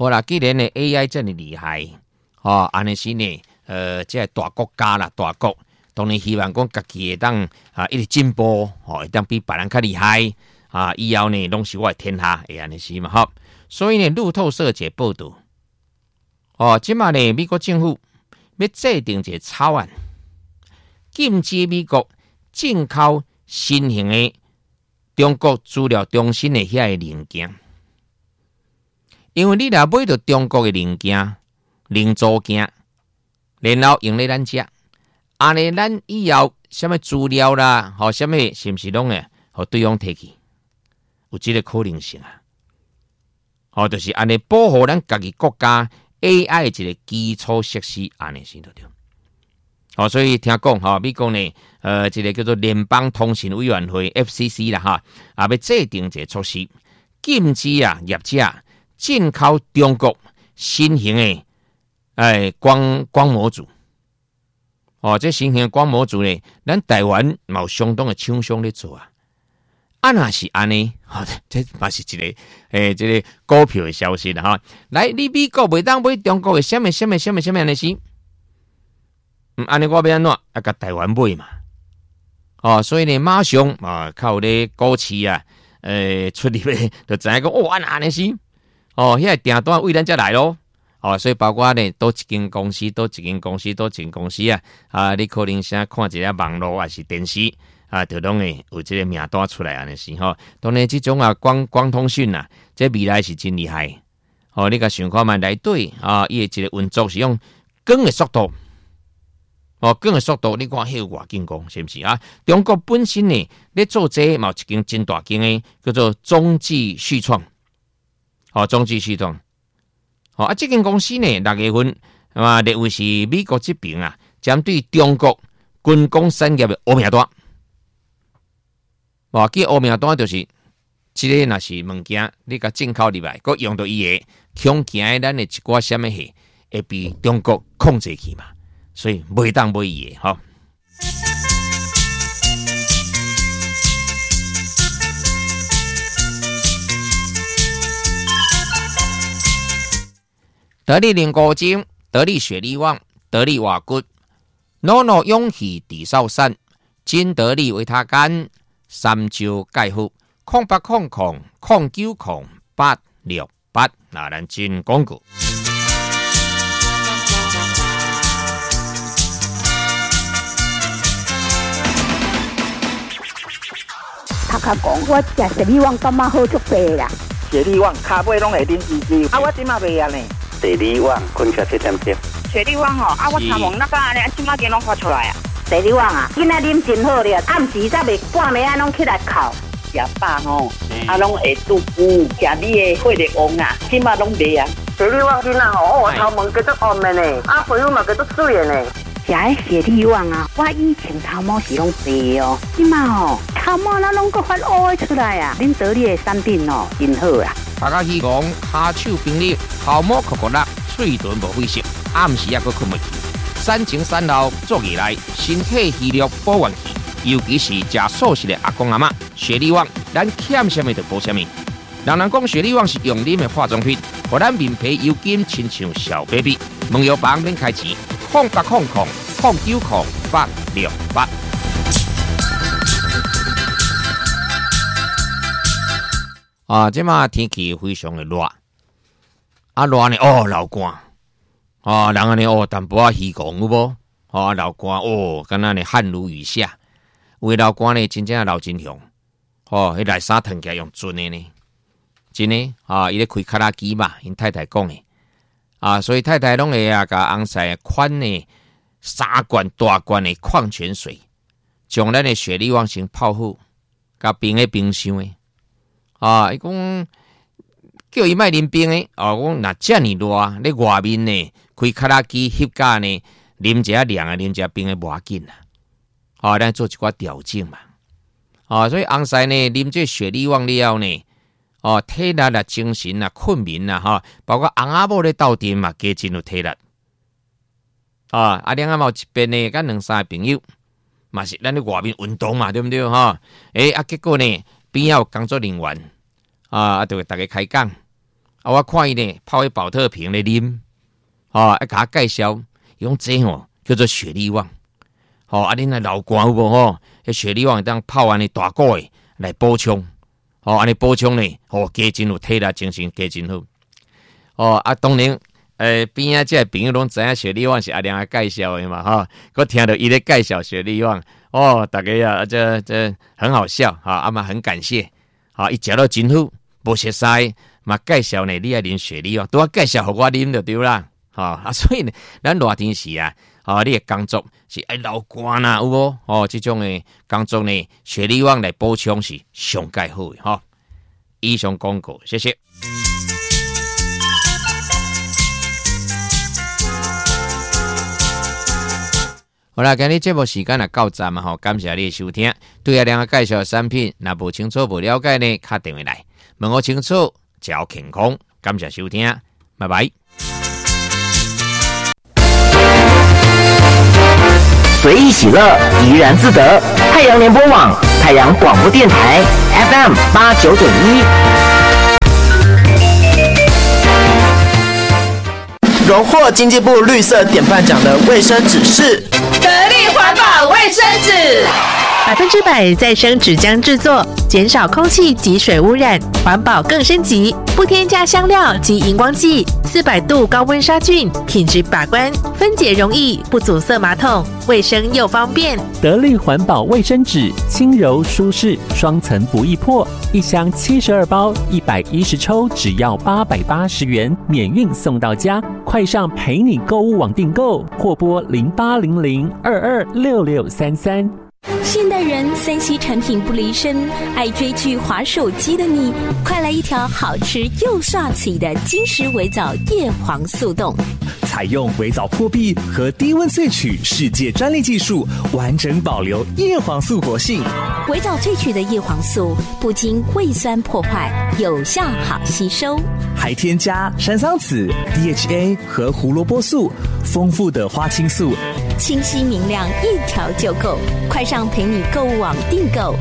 好啦，既然呢 AI 这么厉害，安尼是呢，这大国家啦，大国当然希望讲家己会当一直进步，会当比别人较厉害以后呢，拢是我的天下，会安尼是嘛？好，所以呢，路透社节报道，即马呢，美国政府要制定一个草案，禁止美国进口新型的中国资料中心的遐个零件。因为你若买到中国的零件、零组件，然后用咧咱遮，安尼咱以后什么资料啦，什么是不是拢会互对方摕去？有这个可能性就是安尼保护咱家己国家 AI 的一个基础设施，安尼先对对。所以听讲美国呢，这个叫做联邦通信委员会 FCC 啦要制定一个措施，禁止业者进口中国新型的光模组。这新型的光模组呢，咱台湾嘛有相当的厂商咧做若是安尼，这嘛是一个这个股票的消息啦来，你美国袂当买中国的什么安尼是？安尼我要安怎甲台湾买嘛？所以呢，马上靠咧股市出入咧，就知影讲安尼是。遐个订单为咱才来咯。所以包括呢，多一间公司你可能先看一下网络还是电视就拢会有这个名单出来安尼是当然这种光通讯这未来是真厉害。你甲想看嘛，内底伊的一个运作是用光的速度。光的速度，你看迄有偌紧讲是不是中国本身呢，咧做这嘛有一间真大间的叫做中继续创。中继续创。这间公司呢，6月份认为是美国这边针对中国军工产业的黑名单。这黑名单就是这个若是物件，你甲进口入来，佮用到伊的恐惊咱的一寡什么货，会被中国控制去嘛，所以袂当买伊的得力零果精、得力雪力旺、得力瓦骨、NONO 勇气抵少散、金得力维他干、三焦钙护、0800090868，咱进广告。 头壳讲我食雪力旺感觉好足济啦， 雪力旺骹尾拢会啉滋滋，我即马袂安尼。 雪力旺困起7点钟。 雪力旺我参望那个安尼，即马给拢发出来雪力旺囡仔啉真好咧，暗时才袂半暝拢起来哭。 食饱拢会肚腹，食你的血力旺即马拢袂雪力旺囡仔我头毛叫做红的呢，皮肤嘛叫做水的呢。 食迄雪力旺我以前头毛是拢白即马头毛那拢个发乌的出来恁得力的产品真好大家希望下手冰力，头毛酷酷辣，嘴唇无灰色，暗时也佫困袂去。3前3后做起来，身体虚弱保元气，尤其是食素食的阿公阿嬷，雪力旺咱欠什么就补什么。人讲雪力旺是用啉的化妆品，互咱面皮油金亲像小 baby。问药房免开钱，0800090868。即马天气非常的热，热呢流汗，人安尼淡薄虚狂有无？流汗敢若呢汗如雨下，有的流汗呢真正流真凶，迄内衫脱起来用准的呢，真的伊咧开卡拉机嘛，因太太讲的所以太太拢会甲翁婿款呢3罐大罐的矿泉水，将咱的雪力旺先泡好，甲冰在冰箱的。伊讲叫伊莫啉冰的，讲若遮尔热，咧外面呢开卡拉机翕架呢，啉一下凉的，啉一下冰的无要紧啦。咱做一寡调整嘛。所以翁婿呢啉这雪力旺了后呢，体力啦、精神啦、困眠啦，包括翁仔某咧斗阵嘛，加真有体力。另外嘛有一边呢，甲2-3个朋友，嘛是咱咧外面运动嘛，对不对结果呢边仔有工作人员。就会大家开讲我看伊呢泡迄保特瓶来啉，甲他介绍，用这叫做雪力旺，恁那老寒有无迄雪力旺当泡安尼大锅的来补充，安尼补充呢，加真有体力精神，加真好。当然。边啊，这朋友拢知影雪力旺是阿良介绍的嘛，我听到伊咧介绍雪力旺，大家啊，这很好笑，嘛很感谢，伊食到真好，无熟悉嘛介绍呢，你爱啉雪力旺，拄啊介绍互我啉就对啦，所以呢，咱热天时啊，你的工作是爱流汗啦，有无？这种的工作呢，雪力旺来补充是上介好的，以上广告，谢谢。好啦，今日节目时间也到站嘛，感谢你的收听。对阿良介绍的产品，若无清楚、无了解呢，打电话来问我清楚，照健康。感谢收听，拜拜。 随意喜乐，怡然自得。太阳联播网，太阳广播电台 FM 89.1。荣获经济部绿色典范奖的卫生纸是得力环保卫生纸，100%再生纸浆制作，减少空气及水污染，环保更升级，不添加香料及荧光剂，400度高温杀菌，品质把关，分解容易，不阻塞马桶，卫生又方便。 得力环保卫生纸，轻柔舒适，双层不易破，一箱72包，110抽，只要880元，免运送到家。快上陪你购物网订购，或拨0800226633。 现代人3C 产品不离身，爱追剧滑手机的你，快来一条好吃又帅气的金石微藻叶黄素冻。 采用微藻破壁和低温萃取世界专利技术，完整保留叶黄素活性。 微藻萃取的叶黄素不经胃酸破坏，有效好吸收， 还添加山桑子、DHA 和胡萝卜素，丰富的花青素， 清晰明亮，一条就够。快上陪你购物网订购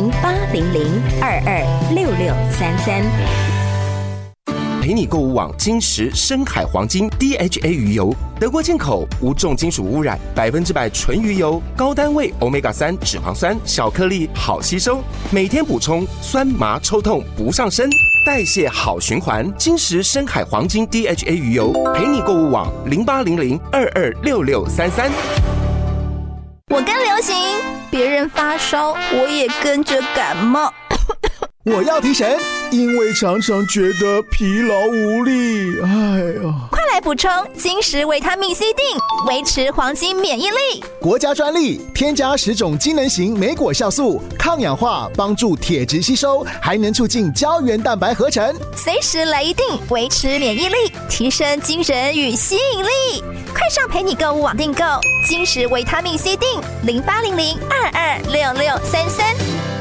0800226633。 陪你购物网金石深海黄金 DHA 鱼油，德国进口，无重金属污染，100%纯鱼油，高单位 Omega-3 脂肪酸，小颗粒好吸收，每天补充，酸麻抽痛不上身，代谢好循环。金石深海黄金 DHA 鱼油，陪你购物网0800226633。 我跟流行，别人发烧，我也跟着感冒。 我要提神，因为常常觉得疲劳无力。 快来补充金石维他命 C 锭，维持黄金免疫力。 国家专利，添加10种机能型莓果酵素，抗氧化，帮助铁质吸收，还能促进胶原蛋白合成。 随时来一锭，维持免疫力，提升精神与吸引力。快上陪你购物网订购金石维他命 C 锭，0800226633。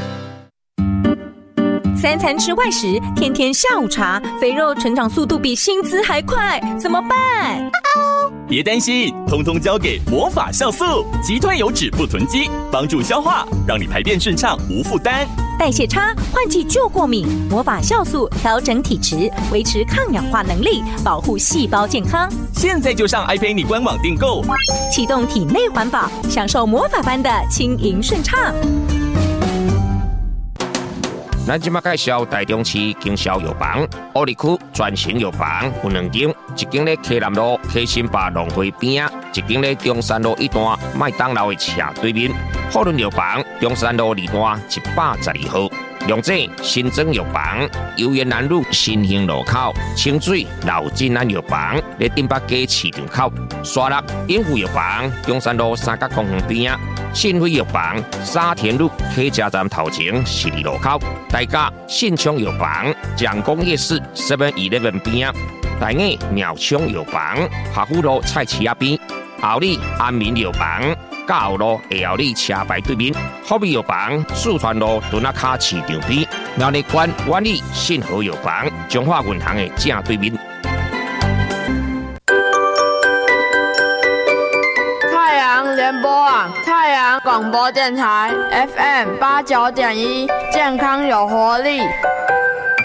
3餐吃外食，天天下午茶，肥肉成长速度比薪资还快，怎么办？ 别担心，通通交给魔法酵素，击退油脂不囤积，帮助消化，让你排便顺畅无负担。 代谢差，换季就过敏，魔法酵素调整体质，维持抗氧化能力，保护细胞健康。 现在就上爱陪你官网订购， 启动体内环保，享受魔法般的轻盈顺畅。 咱即马介绍台中市经销药房，乌里区全型药房有2间，一间咧溪南路溪新坝农会边啊，一间咧中山路一段麦当劳的斜对面。富润药房中山路2段112号。龙井新庄药房，游园南路新兴路口，清水老金安药房咧顶北街市场口，沙鹿永福药房中山路三角公园边啊，信辉药房沙田路客家站头前12路口，大家信昌药房蒋公夜市 7-11边啊，大雅苗昌药房华富路菜市仔边，后里安民药房。嘉后路下后里车牌对面，福美药房四川路墩仔卡市场边，苗栗县万里信和药房中华银行的正对面。 太阳联播网，太阳广播电台 FM 89.1，健康有活力。